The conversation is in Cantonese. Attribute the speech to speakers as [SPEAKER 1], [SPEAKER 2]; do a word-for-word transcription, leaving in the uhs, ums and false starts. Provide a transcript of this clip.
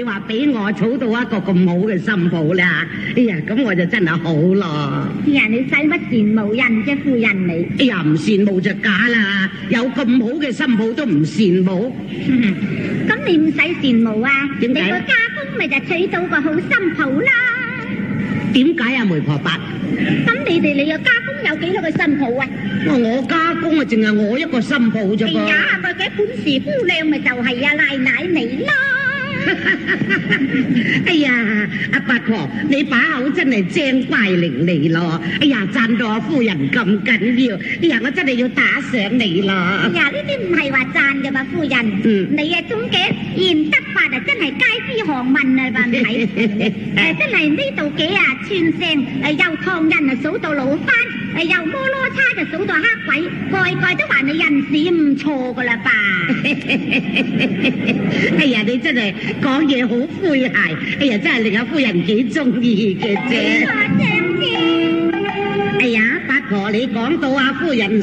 [SPEAKER 1] 話俾我娶到一個咁好嘅新抱啦，哎呀，咁我就真係好咯。
[SPEAKER 2] 哎呀，你使乜羨慕人啫，夫人你？
[SPEAKER 1] 哎呀，唔羨慕就假啦，有咁好嘅新抱都唔羨慕。
[SPEAKER 2] 咁你唔使羨慕啊，
[SPEAKER 1] 點解？
[SPEAKER 2] 你個家公咪就娶到個好新抱啦。
[SPEAKER 1] 點解啊，媒婆伯？
[SPEAKER 2] 咁你哋你個家公有幾多個新抱啊？
[SPEAKER 1] 我我家公啊，淨係我一個新抱啫噃。
[SPEAKER 2] 哎呀，個嘅本事姑娘咪就係啊奶奶你啦。
[SPEAKER 1] 哎呀，阿八婆，你把口真係正怪伶俐咯！哎呀，讚到我夫人咁緊要，哎呀，我真係要打賞你咯！
[SPEAKER 2] 哎呀，呢啲唔係話讚嘅嘛，夫人。
[SPEAKER 1] 嗯，
[SPEAKER 2] 你啊，總嘅賢德法啊，真係街知巷聞啊，話唔係？誒，真係呢度幾啊串聲，誒，由唐人啊數到老番，誒，由摩羅差就數到黑鬼，個個都話你人事唔錯噶啦吧？
[SPEAKER 1] 哎呀，你真係講嘢好詼諧，哎呀，真係令阿夫人幾中意嘅啫。
[SPEAKER 2] 我正知。
[SPEAKER 1] 哎呀，八婆，你講到阿夫人